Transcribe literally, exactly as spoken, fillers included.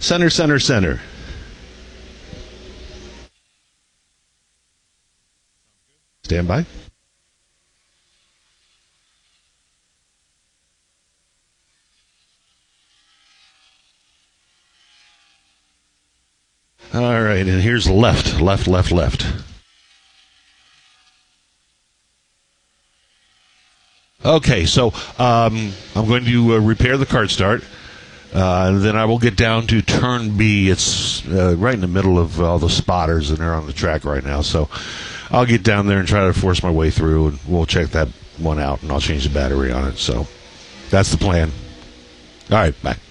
Center, center, center. Stand by. All right, and here's left, left, left, left. Okay, so um, I'm going to uh, repair the cart start, uh, and then I will get down to turn B. It's uh, right in the middle of all the spotters, and they're on the track right now. So I'll get down there and try to force my way through, and we'll check that one out, and I'll change the battery on it. So that's the plan. All right, bye.